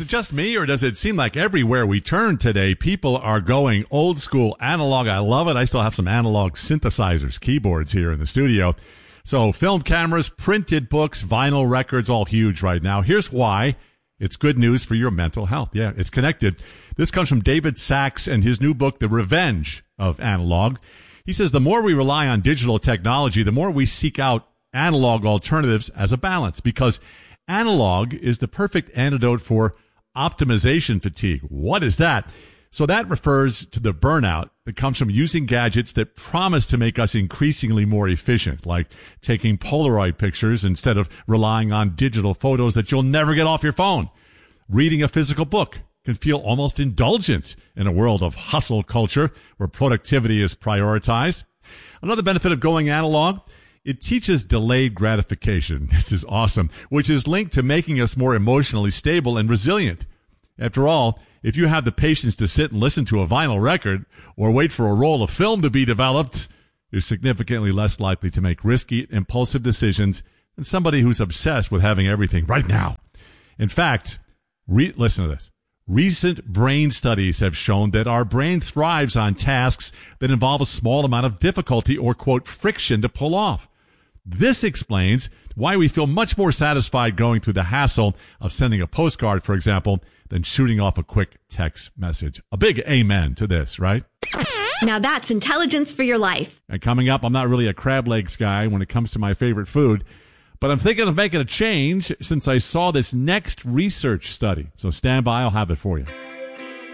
it just me, or does it seem like everywhere we turn today, people are going old school analog? I love it. I still have some analog synthesizers, keyboards here in the studio. So film cameras, printed books, vinyl records, all huge right now. Here's why. It's good news for your mental health. Yeah, it's connected. This comes from David Sachs and his new book, The Revenge of Analog. He says the more we rely on digital technology, the more we seek out analog alternatives as a balance, because analog is the perfect antidote for optimization fatigue. What is that? So that refers to the burnout that comes from using gadgets that promise to make us increasingly more efficient, like taking Polaroid pictures instead of relying on digital photos that you'll never get off your phone. Reading a physical book can feel almost indulgent in a world of hustle culture where productivity is prioritized. Another benefit of going analog, it teaches delayed gratification. This is awesome, which is linked to making us more emotionally stable and resilient. After all, if you have the patience to sit and listen to a vinyl record or wait for a roll of film to be developed, you're significantly less likely to make risky, impulsive decisions than somebody who's obsessed with having everything right now. In fact, listen to this. Recent brain studies have shown that our brain thrives on tasks that involve a small amount of difficulty or, quote, friction to pull off. This explains why we feel much more satisfied going through the hassle of sending a postcard, for example, than shooting off a quick text message. A big amen to this, right? Now that's intelligence for your life. And coming up, I'm not really a crab legs guy when it comes to my favorite food, but I'm thinking of making a change since I saw this next research study. So stand by, I'll have it for you.